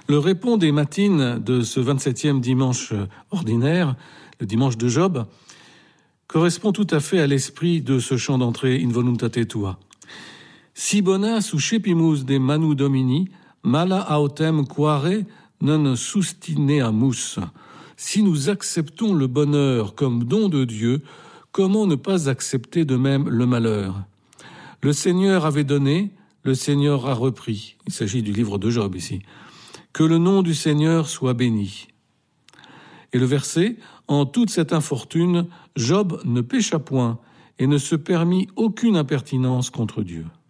Le répond des matines de ce 27e dimanche ordinaire, le dimanche de Job, correspond tout à fait à l'esprit de ce chant d'entrée In voluntate tua. Si bona suscepimus de manu domini, mala autem quare non sustineamus. Si nous acceptons le bonheur comme don de Dieu, comment ne pas accepter de même le malheur? Le Seigneur avait donné, le Seigneur a repris. Il s'agit du livre de Job ici. Que le nom du Seigneur soit béni. Et le verset, en toute cette infortune, Job ne pécha point et ne se permit aucune impertinence contre Dieu.